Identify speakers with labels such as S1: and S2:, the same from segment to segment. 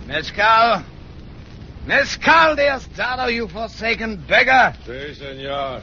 S1: Mescal? Mescal, Diosdado, you forsaken beggar!
S2: Si, senor.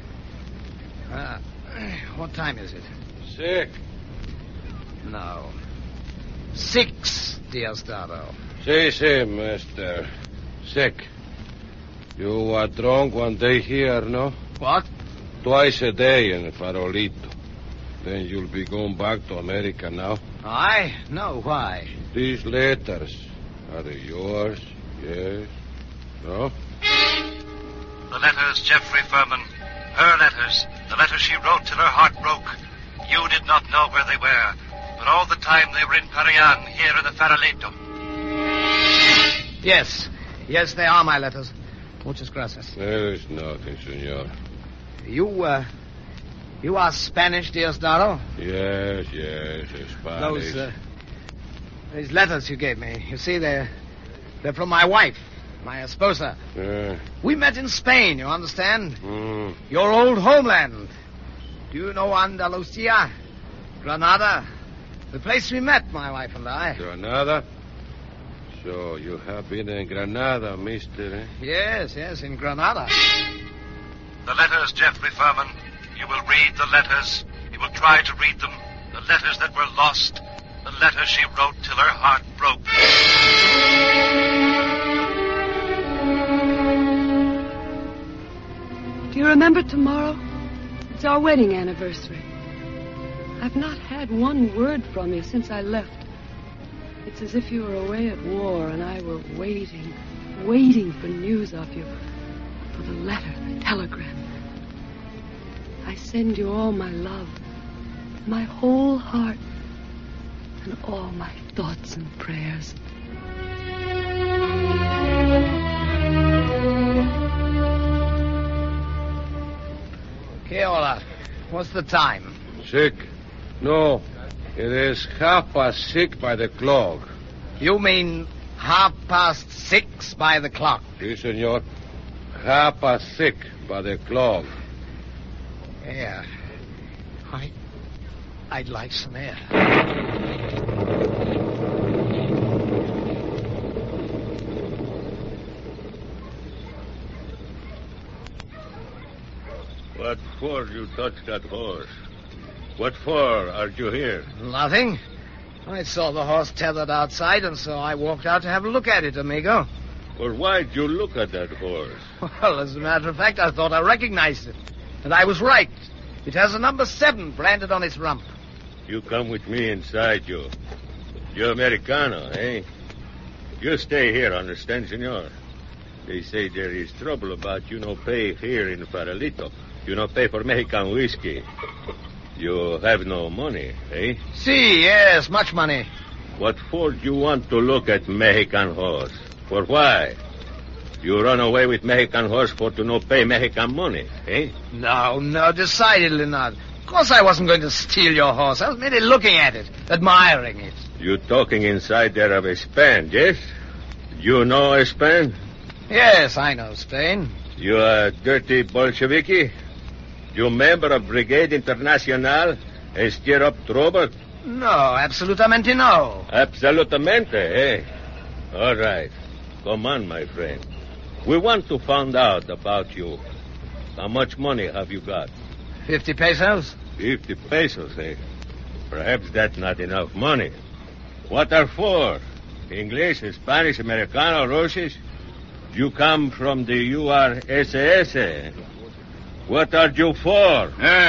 S1: What time is it?
S2: 6.
S1: No. 6, Diosdado.
S2: Si, mister. 6. You were drunk one day here, no?
S1: What?
S2: Twice a day in Farolito. Then you'll be going back to America now?
S1: I? No, why?
S2: These letters, are they yours? Yes? No?
S3: The letters, Jeffrey Furman. Her letters. The letters she wrote till her heart broke. You did not know where they were. But all the time they were in Parian, here in the Farolito.
S1: Yes. Yes, they are my letters. Muchas gracias.
S2: There is nothing, senor.
S1: You are Spanish, Diosdado?
S2: Yes, Spanish.
S1: These letters you gave me, you see, they're from my wife, my esposa. We met in Spain, you understand? Your old homeland. Do you know Andalusia? Granada? The place we met, my wife and I.
S2: Granada? So you have been in Granada, mister, eh?
S1: Yes, in Granada.
S3: The letters, Jeffrey Furman. You will read the letters. You will try to read them. The letters that were lost. The letters she wrote till her heart broke.
S4: Do you remember tomorrow? It's our wedding anniversary. I've not had one word from you since I left. It's as if you were away at war and I were waiting for news of you. For the letter, the telegram. I send you all my love, my whole heart, and all my thoughts and prayers.
S1: Keola, what's the time?
S2: 6. No, it is 6:30 by the clock.
S1: You mean 6:30 by the clock?
S2: Si, senor. 6:30 by the clock.
S1: Yeah. I'd like some air.
S5: What for you touch that horse? What for are you here?
S1: Nothing. I saw the horse tethered outside, and so I walked out to have a look at it, amigo.
S5: Well, why'd you look at that horse?
S1: Well, as a matter of fact, I thought I recognized it. And I was right. It has a number 7 branded on its rump.
S5: You come with me inside, you. You're Americano, eh? You stay here, understand, senor? They say there is trouble about you no pay here in Farolito. You no pay for Mexican whiskey. You have no money, eh?
S1: Si, yes, much money.
S5: What for do you want to look at Mexican horse? For why? You run away with Mexican horse for to no pay Mexican money, eh?
S1: No, decidedly not. Of course I wasn't going to steal your horse. I was merely looking at it, admiring it.
S5: You talking inside there of Spain, yes? You know Spain?
S1: Yes, I know Spain.
S5: You a dirty Bolsheviki? You member of Brigade Internacional and stir up trouble?
S1: No, absolutamente no.
S5: Absolutamente, eh? All right. Come on, my friend. We want to find out about you. How much money have you got?
S1: 50 pesos?
S5: 50 pesos, eh? Perhaps that's not enough money. What are for? English, Spanish, Americano, Russians? You come from the URSS, eh? What are you for?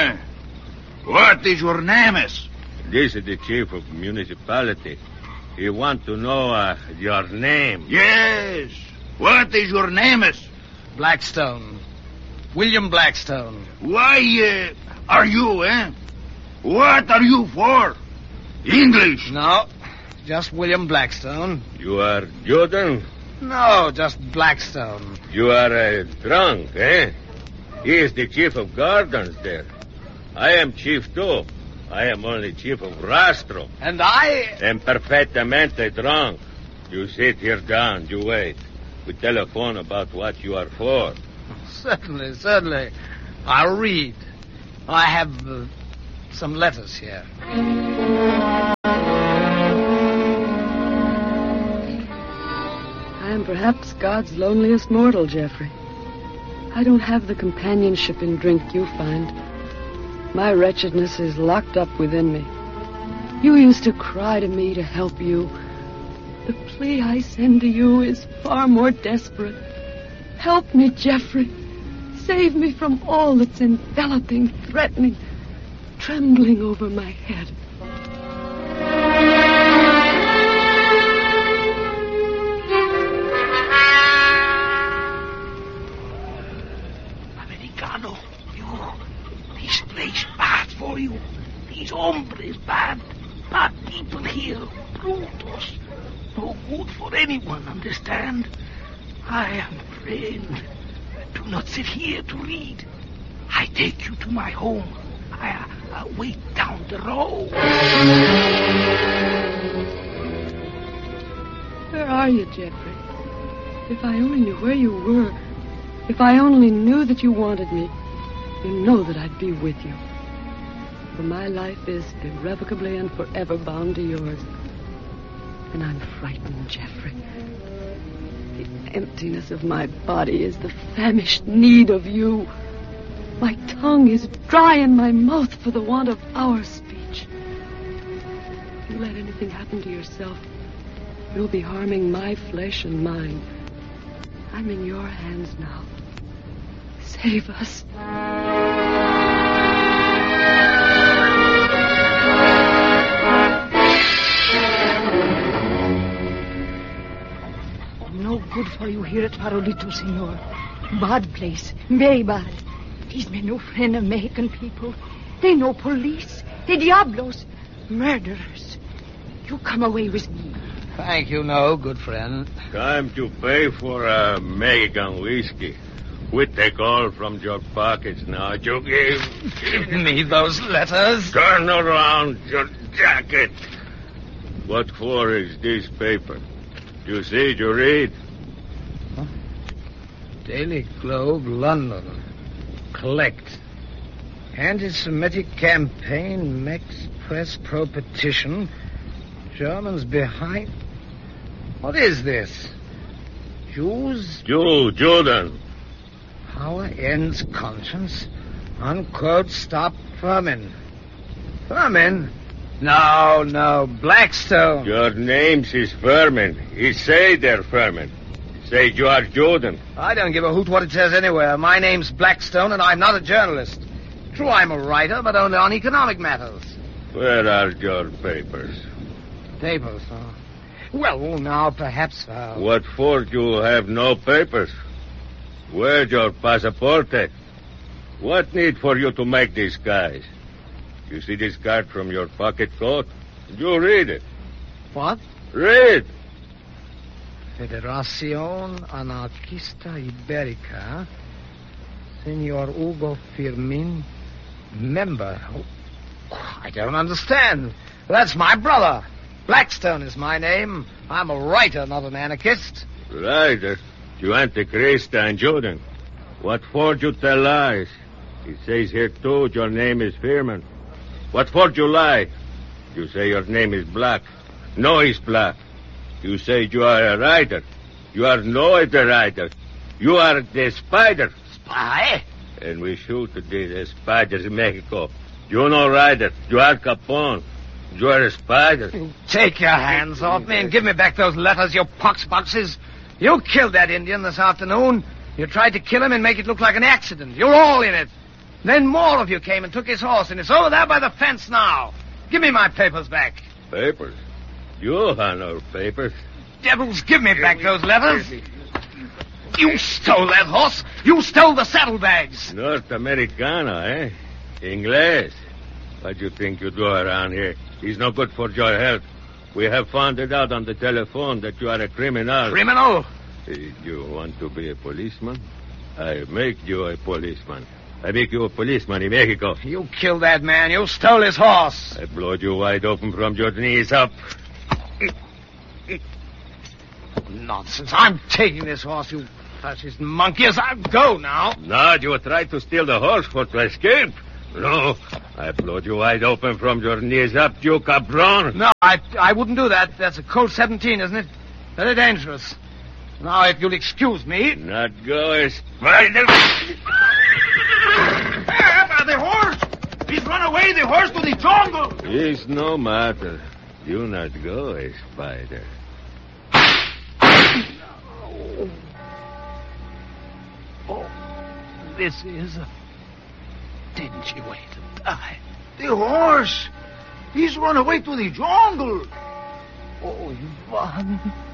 S6: What is your name?
S5: This is the chief of municipality. He want to know your name.
S6: Yes. What is your name?
S1: Blackstone. William Blackstone.
S6: Why are you, eh? What are you for? English?
S1: No, just William Blackstone.
S5: You are Jordan?
S1: No, just Blackstone.
S5: You are drunk, eh? He is the chief of gardens there. I am chief, too. I am only chief of Rastro.
S1: And I
S5: am perfectamente drunk. You sit here down, you wait. We telephone about what you are for.
S1: Certainly. I'll read. I have some letters here.
S4: I'm perhaps God's loneliest mortal, Jeffrey. I don't have the companionship in drink you find. My wretchedness is locked up within me. You used to cry to me to help you. The plea I send to you is far more desperate. Help me, Jeffrey. Save me from all that's enveloping, threatening, trembling over my head.
S6: Americano, this place bad for you. These hombres bad. Bad people here. Brutos. No good for anyone, understand? I am friend. Do not sit here to read. I take you to my home. I wait down the road.
S4: Where are you, Jeffrey? If I only knew where you were, if I only knew that you wanted me, you know that I'd be with you. For my life is irrevocably and forever bound to yours. And I'm frightened, Jeffrey. The emptiness of my body is the famished need of you. My tongue is dry in my mouth for the want of our speech. If you let anything happen to yourself, you'll be harming my flesh and mind. I'm in your hands now. Save us.
S7: No good for you here at Farolito, senor. Bad place. Very bad. These men no friend of Mexican people. They no police. They diablos. Murderers. You come away with me.
S1: Thank you, no, good friend.
S5: Time to pay for a Mexican whiskey. We take all from your pockets now. You
S1: Give me those letters.
S5: Turn around your jacket. What for is this paper? You see, you read.
S1: Huh? Daily Globe, London. Collect. Anti-Semitic campaign, Mex Press Pro petition. Germans behind. What is this? Jews?
S5: Jordan.
S1: Power ends conscience. Unquote, stop vermin. Vermin? No, Blackstone.
S5: Your names is Furman. He say they're Furman. Say you are Jordan.
S1: I don't give a hoot what it says anywhere. My name's Blackstone, and I'm not a journalist. True, I'm a writer, but only on economic matters.
S5: Where are your papers?
S1: Papers, huh? Well, now, perhaps...
S5: What for you have no papers? Where's your passport? What need for you to make these guys? You see this card from your pocket coat? You read it.
S1: What?
S5: Read.
S1: Federación Anarquista Ibérica. Senor Hugo Firmin, member. Oh, I don't understand. That's my brother. Blackstone is my name. I'm a writer, not an anarchist.
S5: Writer? You Antichrist and Jordan. What for you tell lies? It says here, too, your name is Firman. What for you lie? You say your name is Black. No, he's Black. You say you are a writer. You are no a writer. You are the spider.
S1: Spy?
S5: And we shoot the spiders in Mexico. You no writer. You are Capone. You are a spider.
S1: Take your hands off me and give me back those letters, you poxboxes. You killed that Indian this afternoon. You tried to kill him and make it look like an accident. You're all in it. Then more of you came and took his horse, and it's over there by the fence now. Give me my papers back.
S5: Papers? You have no papers.
S1: Devils, give me back those letters. You stole that horse. You stole the saddlebags.
S5: North Americano, eh? English. What do you think you do around here? He's no good for your health. We have found it out on the telephone that you are a criminal.
S1: Criminal?
S5: You want to be a policeman? I make you a policeman. I make you a policeman in Mexico.
S1: You killed that man. You stole his horse.
S5: I blowed you wide open from your knees up.
S1: Nonsense. I'm taking this horse, you fascist monkeys. I'll go now.
S5: No, you tried to steal the horse for to escape. No, I blowed you wide open from your knees up, you cabron.
S1: No, I wouldn't do that. That's a Colt 17, isn't it? Very dangerous. Now, if you'll excuse me.
S5: Not go, Spider.
S6: The horse! He's run away, the horse, to the jungle!
S5: It's no matter. You not go, Spider.
S6: Oh, this is a dingy way to die. The horse! He's run away to the jungle! Oh, Ivan.